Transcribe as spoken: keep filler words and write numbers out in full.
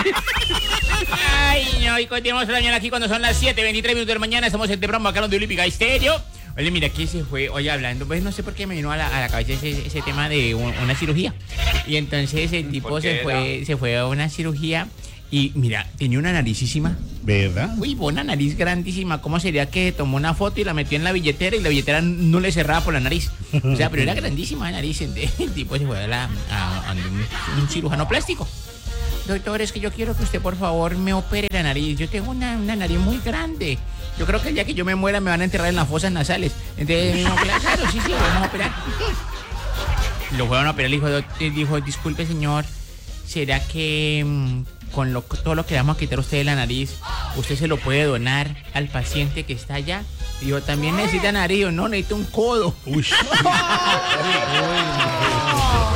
Ay, no, y continuamos la mañana aquí cuando son las siete veintitrés minutos de la mañana. Estamos en Temprano Bacano de Olímpica Estéreo. Oye, mira, aquí se fue, oye, hablando, pues no sé por qué me vino a la, a la cabeza ese, ese tema de un, una cirugía. Y entonces el tipo se fue, se fue a una cirugía y mira, tenía una naricísima. ¿Verdad? Uy, una nariz grandísima. ¿Cómo sería que tomó una foto y la metió en la billetera y la billetera no le cerraba por la nariz? O sea, pero era grandísima la nariz. El tipo se fue a, la, a, a un, un cirujano plástico. Doctor, es que yo quiero que usted por favor me opere la nariz. Yo tengo una, una nariz muy grande. Yo creo que el día que yo me muera me van a enterrar en las fosas nasales. Entonces, no, claro, sí, sí, lo vamos a operar. Lo fueron a operar, le dijo, dijo, disculpe señor, ¿será que mmm, con lo, todo lo que le vamos a quitar a usted de la nariz, usted se lo puede donar al paciente que está allá? Dijo, también necesita nariz, no, necesita un codo. Uy. Uy, no.